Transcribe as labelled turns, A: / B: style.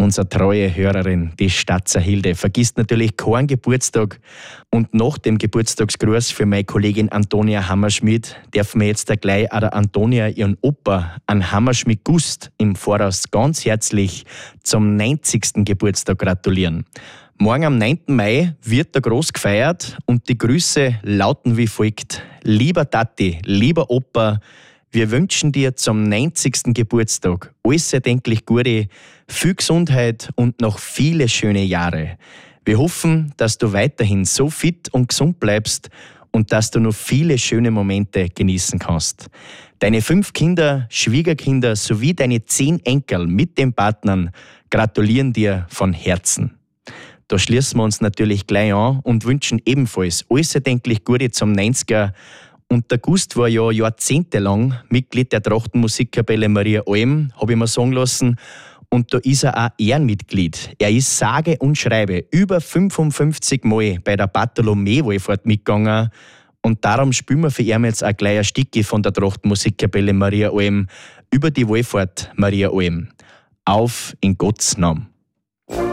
A: unsere treue Hörerin, die Statzer Hilde, vergisst natürlich keinen Geburtstag. Und nach dem Geburtstagsgruß für meine Kollegin Antonia Hammerschmidt dürfen wir jetzt gleich auch der Antonia, ihren Opa, an Hammerschmidt Gust, im Voraus ganz herzlich zum 90. Geburtstag gratulieren. Morgen am 9. Mai wird der groß gefeiert und die Grüße lauten wie folgt. Lieber Tati, lieber Opa, wir wünschen dir zum 90. Geburtstag alles erdenklich Gute, viel Gesundheit und noch viele schöne Jahre. Wir hoffen, dass du weiterhin so fit und gesund bleibst und dass du noch viele schöne Momente genießen kannst. Deine 5 Kinder, Schwiegerkinder sowie deine 10 Enkel mit den Partnern gratulieren dir von Herzen. Da schließen wir uns natürlich gleich an und wünschen ebenfalls alles erdenklich Gute zum 90er. Und der Gust war ja jahrzehntelang Mitglied der Trachtenmusikkapelle Maria Alm, habe ich mir sagen lassen. Und da ist er auch Ehrenmitglied. Er ist sage und schreibe über 55 Mal bei der Bartholomä-Wallfahrt mitgegangen. Und darum spielen wir für ihn jetzt auch gleich ein Stückchen von der Trachtenmusikkapelle Maria Alm über die Wallfahrt Maria Alm. Auf in Gottes Namen.